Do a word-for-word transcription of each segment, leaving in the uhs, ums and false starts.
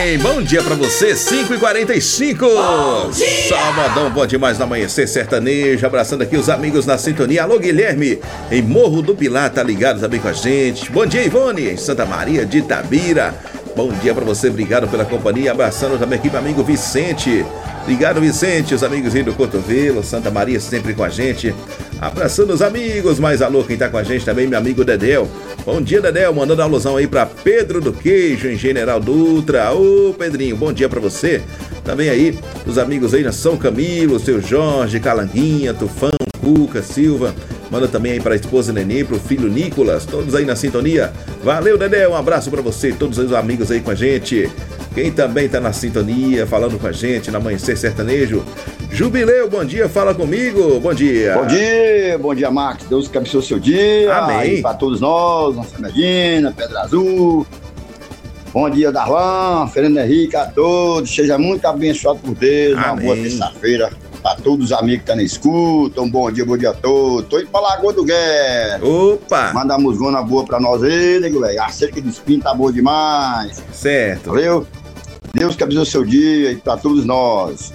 bem? Bom dia pra você, cinco e quarenta e cinco. Sabadão, bom demais no amanhecer sertanejo. Abraçando aqui os amigos na sintonia. Alô, Guilherme, em Morro do Pilar, tá ligado também com a gente. Bom dia, Ivone, em Santa Maria de Itabira. Bom dia pra você, obrigado pela companhia. Abraçando também aqui meu amigo Vicente. Obrigado, Vicente, os amigos aí do Cotovelo, Santa Maria sempre com a gente. Abraçando os amigos, mais alô, quem tá com a gente também, meu amigo Dedéu. Bom dia, Dedéu, mandando a alusão aí pra Pedro do Queijo, em General Dutra. Ô, Pedrinho, bom dia pra você. Também aí, os amigos aí na São Camilo, seu Jorge, Calanguinha, Tufão, Cuca, Silva. Manda também aí para a esposa Nenê, pro filho Nicolas, todos aí na sintonia. Valeu, Dedé, um abraço para você, todos os amigos aí com a gente. Quem também tá na sintonia, falando com a gente no Amanhecer Sertanejo. Jubileu, bom dia, fala comigo, bom dia. Bom dia, bom dia, Marcos, Deus que abençoe o seu dia. Amém. Para todos nós, nossa Medina, Pedra Azul. Bom dia, Darlan, Fernando Henrique, a todos, seja muito abençoado por Deus. Amém. Uma boa terça-feira. Para todos os amigos que estão na escuta, um bom dia, bom dia a todos. Tô indo pra Lagoa do Guerra. Opa! Manda a musgona boa pra nós aí, nego, velho. A cerca de espinho tá boa demais. Certo. Valeu? Deus que abençoe o seu dia e pra todos nós.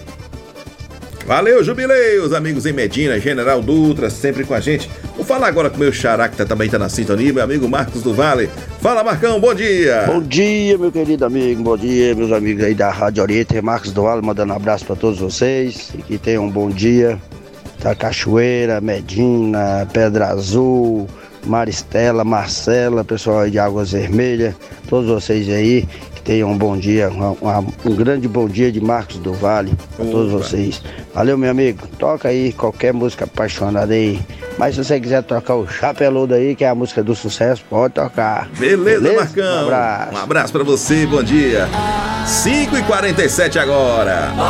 Valeu, Jubileu, os amigos em Medina, General Dutra, sempre com a gente. Vou falar agora com o meu xará, que tá, também tá na sintonia, meu amigo Marcos do Vale. Fala, Marcão, bom dia. Bom dia, meu querido amigo, bom dia, meus amigos aí da Rádio Oriente, Marcos do Vale, mandando um abraço pra todos vocês e que tenham um bom dia. Da Cachoeira, Medina, Pedra Azul, Maristela, Marcela, pessoal aí de Águas Vermelhas, todos vocês aí. Tenham um bom dia, uma, uma, um grande bom dia de Marcos do Vale para todos vocês. Valeu, meu amigo. Toca aí qualquer música apaixonada aí. Mas se você quiser tocar o Chapeludo aí, que é a música do sucesso, pode tocar. Beleza, Beleza? Marcão. Um abraço. Um abraço para você, bom dia. cinco e quarenta e sete agora.